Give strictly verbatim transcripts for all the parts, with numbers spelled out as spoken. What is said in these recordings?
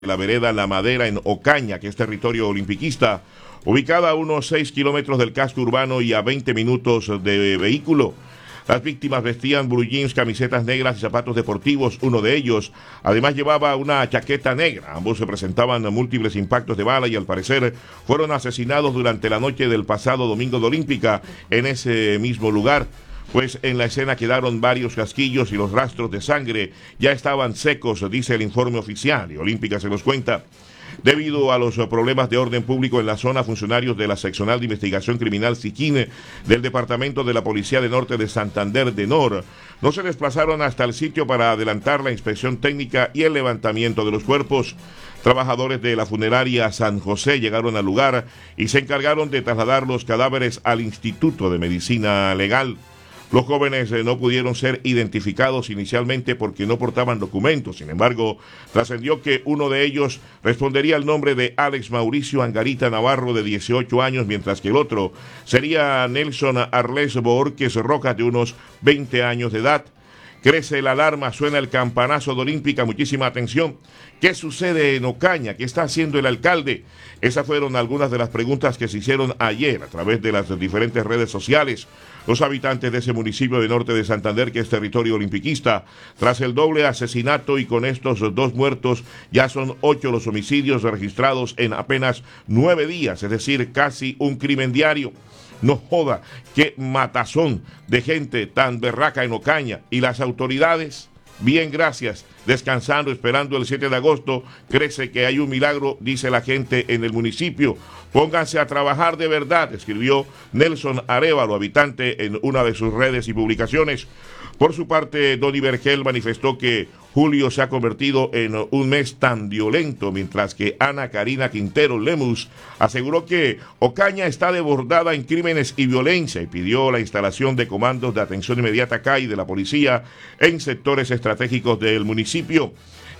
la vereda La Madera en Ocaña, que es territorio olimpiquista, ubicada a unos seis kilómetros del casco urbano y a veinte minutos de vehículo. Las víctimas vestían blue jeans, camisetas negras y zapatos deportivos. Uno de ellos además llevaba una chaqueta negra. Ambos se presentaban múltiples impactos de bala y al parecer fueron asesinados durante la noche del pasado domingo de Olímpica en ese mismo lugar. Pues en la escena quedaron varios casquillos y los rastros de sangre ya estaban secos, dice el informe oficial, y Olímpica se los cuenta. Debido a los problemas de orden público en la zona, funcionarios de la Seccional de Investigación Criminal Siquín del Departamento de la Policía de Norte de Santander de Nor no se desplazaron hasta el sitio para adelantar la inspección técnica y el levantamiento de los cuerpos. Trabajadores de la funeraria San José llegaron al lugar y se encargaron de trasladar los cadáveres al Instituto de Medicina Legal. Los jóvenes eh, no pudieron ser identificados inicialmente porque no portaban documentos. Sin embargo, trascendió que uno de ellos respondería al nombre de Alex Mauricio Angarita Navarro, de dieciocho años, mientras que el otro sería Nelson Arles Borges Rojas, de unos veinte años de edad. Crece la alarma, suena el campanazo de Olímpica, muchísima atención. ¿Qué sucede en Ocaña? ¿Qué está haciendo el alcalde? Esas fueron algunas de las preguntas que se hicieron ayer a través de las diferentes redes sociales. Los habitantes de ese municipio de norte de Santander, que es territorio olimpiquista, tras el doble asesinato y con estos dos muertos, ya son ocho los homicidios registrados en apenas nueve días, es decir, casi un crimen diario. No joda, qué matazón de gente tan berraca en Ocaña. Y las autoridades, bien, gracias, descansando, esperando el siete de agosto. Crece que hay un milagro, dice la gente en el municipio. Pónganse a trabajar de verdad, escribió Nelson Arévalo, habitante, en una de sus redes y publicaciones. Por su parte, Donny Vergel manifestó que julio se ha convertido en un mes tan violento, mientras que Ana Karina Quintero Lemus aseguró que Ocaña está desbordada en crímenes y violencia y pidió la instalación de comandos de atención inmediata C A I de la policía en sectores estratégicos del municipio.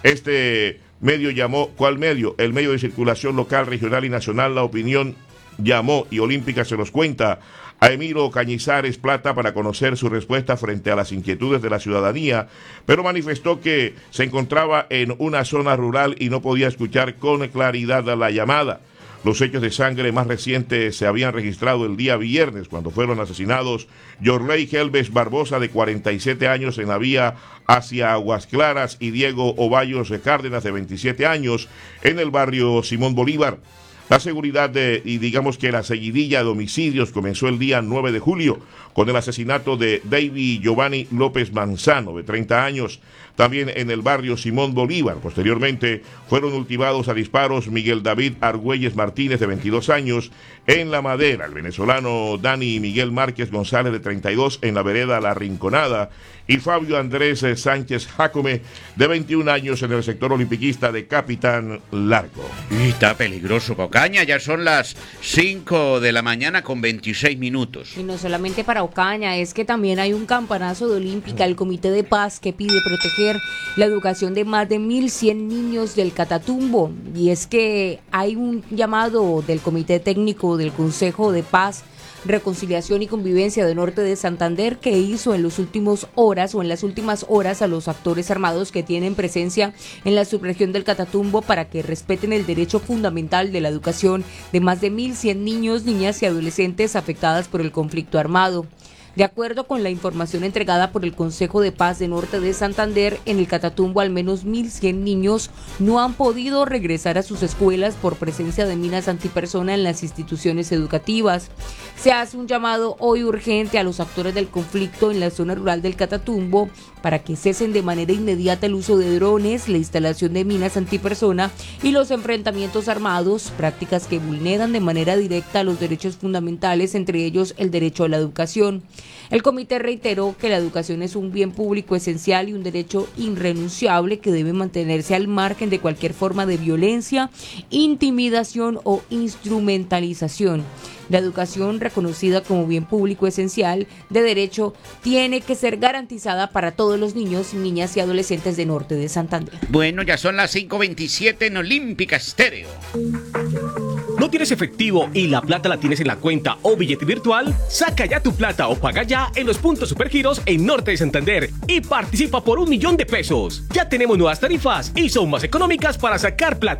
Este medio llamó, ¿cuál medio? El medio de circulación local, regional y nacional, La Opinión, llamó, y Olímpica se los cuenta, a Emiro Cañizares Plata para conocer su respuesta frente a las inquietudes de la ciudadanía, pero manifestó que se encontraba en una zona rural y no podía escuchar con claridad la llamada. Los hechos de sangre más recientes se habían registrado el día viernes, cuando fueron asesinados Yorley Helves Barbosa, de cuarenta y siete años, en la vía hacia Aguas Claras, y Diego Ovallos Cárdenas, de veintisiete años, en el barrio Simón Bolívar. La seguridad de, y digamos que la seguidilla de homicidios comenzó el día nueve de julio con el asesinato de David Giovanni López Manzano, de treinta años, también en el barrio Simón Bolívar. Posteriormente fueron ultimados a disparos Miguel David Argüelles Martínez, de veintidós años, en La Madera, el venezolano Dani Miguel Márquez González, de treinta y dos, en la vereda La Rinconada, y Fabio Andrés Sánchez Jacome, de veintiún años, en el sector olimpiquista de Capitán Largo. Y está peligroso Ocaña, ya son las cinco de la mañana con veintiséis minutos. Y no solamente para Ocaña, es que también hay un campanazo de Olímpica, el Comité de Paz, que pide proteger la educación de más de mil cien niños del Catatumbo. Y es que hay un llamado del Comité Técnico del Consejo de Paz, Reconciliación y Convivencia de Norte de Santander, que hizo en los últimos horas o en las últimas horas a los actores armados que tienen presencia en la subregión del Catatumbo para que respeten el derecho fundamental de la educación de más de mil cien niños, niñas y adolescentes afectadas por el conflicto armado. De acuerdo con la información entregada por el Consejo de Paz de Norte de Santander, en el Catatumbo al menos mil cien niños no han podido regresar a sus escuelas por presencia de minas antipersona en las instituciones educativas. Se hace un llamado hoy urgente a los actores del conflicto en la zona rural del Catatumbo para que cesen de manera inmediata el uso de drones, la instalación de minas antipersona y los enfrentamientos armados, prácticas que vulneran de manera directa los derechos fundamentales, entre ellos el derecho a la educación. El comité reiteró que la educación es un bien público esencial y un derecho irrenunciable que debe mantenerse al margen de cualquier forma de violencia, intimidación o instrumentalización. La educación, reconocida como bien público esencial de derecho, tiene que ser garantizada para todos los niños, niñas y adolescentes de Norte de Santander. Bueno, ya son las cinco veintisiete en Olímpica Estéreo. No tienes efectivo y la plata la tienes en la cuenta o billete virtual, saca ya tu plata o paga ya en los puntos Supergiros en Norte de Santander y participa por un millón de pesos. Ya tenemos nuevas tarifas y son más económicas para sacar plata.